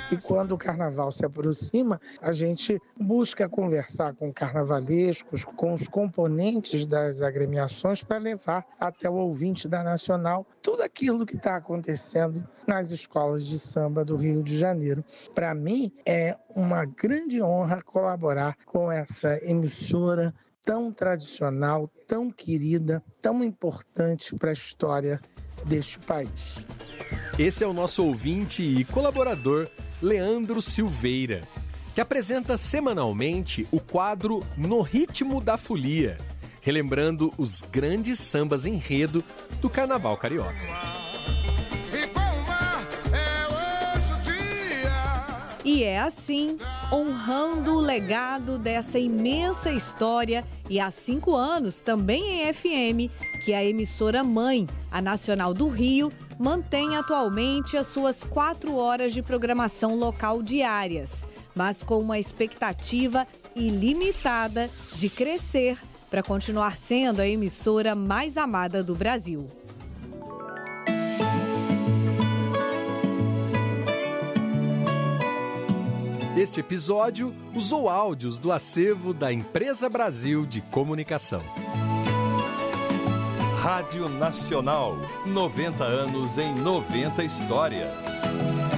E quando o carnaval se aproxima, a gente busca conversar com carnavalescos, com os componentes das agremiações para levar até o ouvinte da Nacional tudo aquilo que está acontecendo nas escolas de samba do Rio de Janeiro. Para mim, é uma grande honra colaborar com essa emissora tão tradicional, tão querida, tão importante para a história deste país. Esse é o nosso ouvinte e colaborador Leandro Silveira, que apresenta semanalmente o quadro No Ritmo da Folia, relembrando os grandes sambas enredo do Carnaval Carioca. E é assim, honrando o legado dessa imensa história e há 5 anos, também em FM, que a emissora mãe, a Nacional do Rio, mantém atualmente as suas 4 horas de programação local diárias, mas com uma expectativa ilimitada de crescer para continuar sendo a emissora mais amada do Brasil. Este episódio usou áudios do acervo da Empresa Brasil de Comunicação. Rádio Nacional, 90 anos em 90 histórias.